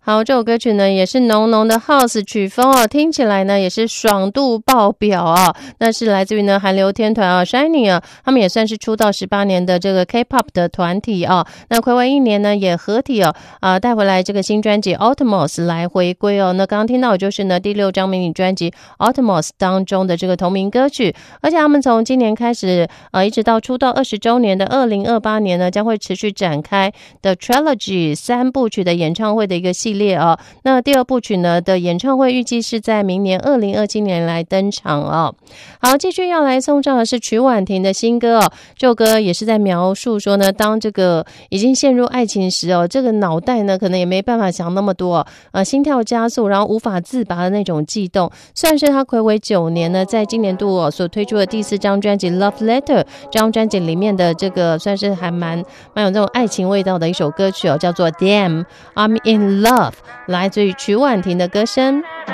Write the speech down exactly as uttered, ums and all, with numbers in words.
好，这首歌曲呢也是浓浓的 House 曲风哦，听起来呢也是爽度爆表啊。那是来自于呢韩流天团啊 Shiny 啊，他们也算是出道十八年的这个 K-pop 的团体啊。那睽违一年呢也合体哦啊、呃、带回来这个新专辑 Autumnals 来回归哦。那刚刚听到的就是呢第六张迷你专辑 Autumnals 当中的这个同名歌曲，而且他们从今年开始呃一直到出道二十周年的二零二八年呢，将会持续展开的 Trilogy 三部曲的演唱会的一个系列哦。那第二部曲呢的演唱会预计是在明年二零二七年来登场哦。好，继续要来送上的是曲婉婷的新歌哦。这首歌也是在描述说呢，当这个已经陷入爱情时哦，这个脑袋呢可能也没办法想那么多、哦、呃，心跳加速，然后无法自拔的那种悸动。算是他睽违九年呢，在今年度哦所推出的第四张专辑 Love Letter 这张专辑里面的这个算是还蛮蛮有这种爱情味道的一首歌曲哦，叫做 Damn I'm in Love， 来自于曲婉婷的歌声。